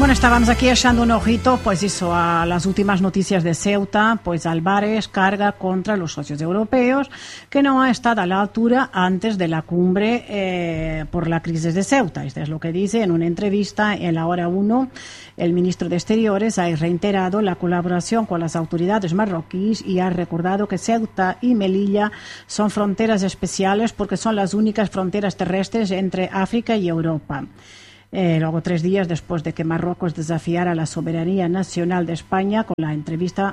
Bueno, estábamos aquí echando un ojito, pues eso, a las últimas noticias de Ceuta. Pues Álvarez carga contra los socios europeos, que no ha estado a la altura antes de la cumbre por la crisis de Ceuta. Esto es lo que dice en una entrevista en la Hora 1. El ministro de Exteriores ha reiterado la colaboración con las autoridades marroquíes y ha recordado que Ceuta y Melilla son fronteras especiales porque son las únicas fronteras terrestres entre África y Europa. Luego, 3 días después de que Marruecos desafiara la soberanía nacional de España con la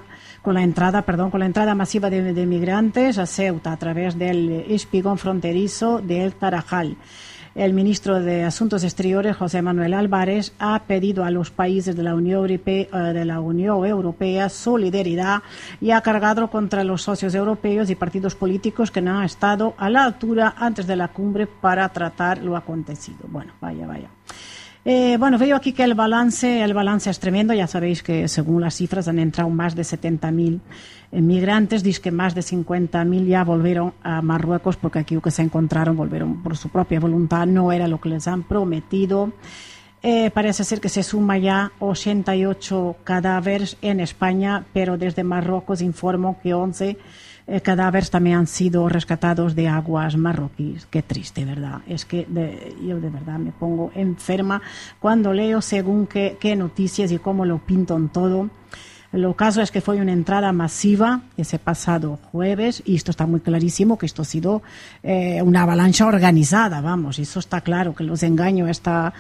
entrada masiva de migrantes a Ceuta a través del espigón fronterizo de El Tarajal. El ministro de Asuntos Exteriores, José Manuel Álvarez, ha pedido a los países de la Unión Europea solidaridad y ha cargado contra los socios europeos y partidos políticos que no han estado a la altura antes de la cumbre para tratar lo acontecido. Bueno, vaya. Veo aquí que el balance es tremendo. Ya sabéis que según las cifras han entrado más de 70.000 migrantes. Dice que más de 50.000 ya volvieron a Marruecos porque aquí lo que se encontraron volvieron por su propia voluntad. No era lo que les han prometido. Parece ser que se suma ya 88 cadáveres en España, pero desde Marruecos informo que 11 cadáveres también han sido rescatados de aguas marroquíes. Qué triste, ¿verdad? Es que yo de verdad me pongo enferma cuando leo según qué noticias y cómo lo pintan todo. Lo caso es que fue una entrada masiva ese pasado jueves y esto está muy clarísimo que esto ha sido una avalancha organizada, vamos, eso está claro, que los engaños a esta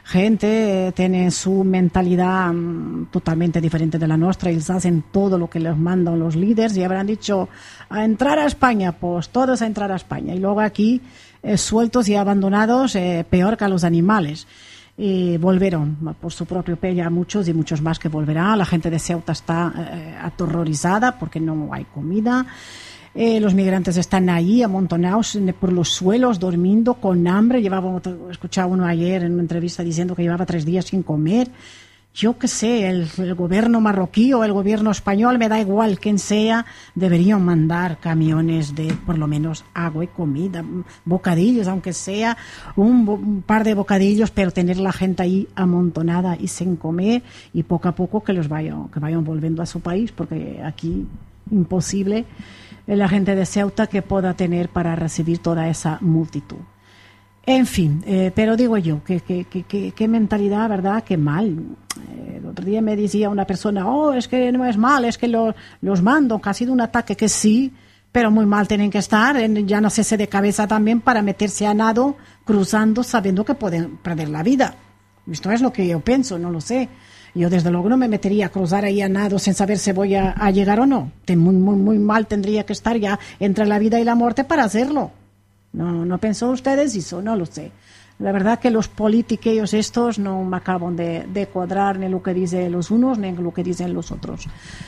gente tienen su mentalidad totalmente diferente de la nuestra y les hacen todo lo que les mandan los líderes y habrán dicho a entrar a España, pues todos a entrar a España y luego aquí sueltos y abandonados peor que a los animales. Y volvieron por su propio pie ya muchos y muchos más que volverán. La gente de Ceuta está aterrorizada porque no hay comida. Los migrantes están ahí amontonados por los suelos, durmiendo con hambre. Escuchaba uno ayer en una entrevista diciendo que llevaba 3 días sin comer. Yo qué sé, el gobierno marroquí o el gobierno español, me da igual quién sea, deberían mandar camiones de por lo menos agua y comida, bocadillos, aunque sea un par de bocadillos, pero tener la gente ahí amontonada y sin comer y poco a poco que vayan volviendo a su país, porque aquí imposible la gente de Ceuta que pueda tener para recibir toda esa multitud. En fin, pero digo yo, qué mentalidad, ¿verdad? Qué mal. El otro día me decía una persona, es que no es mal, es que los mando, que ha sido un ataque, que sí, pero muy mal tienen que estar, ya no sé de cabeza también para meterse a nado, cruzando, sabiendo que pueden perder la vida. Esto es lo que yo pienso, no lo sé. Yo desde luego no me metería a cruzar ahí a nado sin saber si voy a llegar o no. Muy mal tendría que estar ya entre la vida y la muerte para hacerlo. ¿No pensó ustedes eso? No lo sé. La verdad que los politiqueos estos no me acaban de cuadrar ni lo que dicen los unos ni lo que dicen los otros.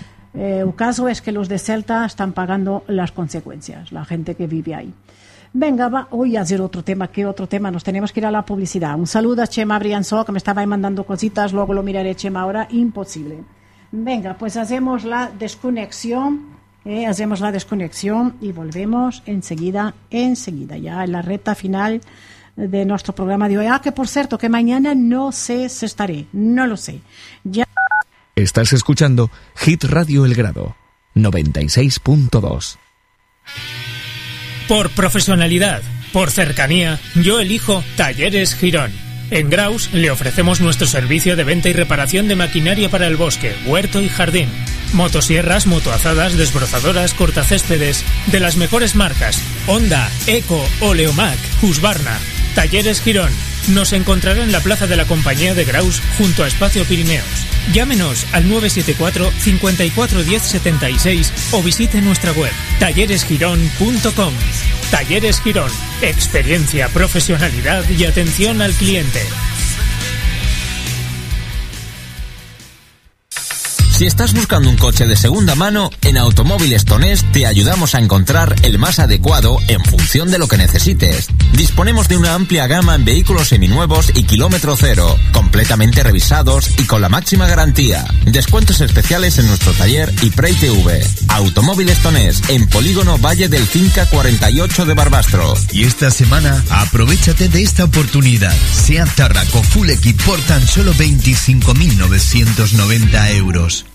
El caso es que los de Ceuta están pagando las consecuencias, la gente que vive ahí. Venga, voy a hacer otro tema. ¿Qué otro tema? Nos tenemos que ir a la publicidad. Un saludo a Chema Brianzó, que me estaba ahí mandando cositas, luego lo miraré, Chema, ahora imposible. Venga, pues hacemos la desconexión. Hacemos la desconexión y volvemos enseguida, ya en la recta final de nuestro programa de hoy. Que por cierto, que mañana no sé si estaré, no lo sé. Ya. Estás escuchando Hit Radio El Grado, 96.2. Por profesionalidad, por cercanía, yo elijo Talleres Girón. En Graus le ofrecemos nuestro servicio de venta y reparación de maquinaria para el bosque, huerto y jardín. Motosierras, motoazadas, desbrozadoras, cortacéspedes, de las mejores marcas, Honda, Eco, Oleomac, Husqvarna. Talleres Girón. Nos encontrará en la plaza de la Compañía de Graus, junto a Espacio Pirineos. Llámenos al 974 54 10 76 o visite nuestra web talleresgirón.com. Talleres Girón. Experiencia, profesionalidad y atención al cliente. Si estás buscando un coche de segunda mano, en Automóviles Tonés te ayudamos a encontrar el más adecuado en función de lo que necesites. Disponemos de una amplia gama en vehículos seminuevos y kilómetro cero, completamente revisados y con la máxima garantía. Descuentos especiales en nuestro taller y PreTV. Automóviles Tonés, en Polígono Valle del Cinca 48 de Barbastro. Y esta semana, aprovéchate de esta oportunidad. Seat Tarraco Full Equip por tan solo 25.990 euros.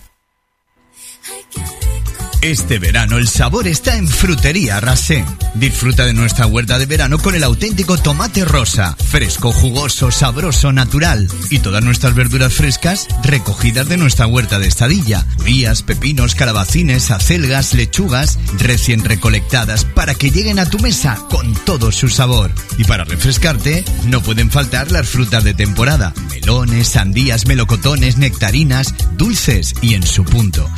Este verano el sabor está en Frutería Rasé. Disfruta de nuestra huerta de verano con el auténtico tomate rosa, fresco, jugoso, sabroso, natural. Y todas nuestras verduras frescas recogidas de nuestra huerta de Estadilla. Vías, pepinos, calabacines, acelgas, lechugas, recién recolectadas para que lleguen a tu mesa con todo su sabor. Y para refrescarte, no pueden faltar las frutas de temporada. Melones, sandías, melocotones, nectarinas, dulces y en su punto.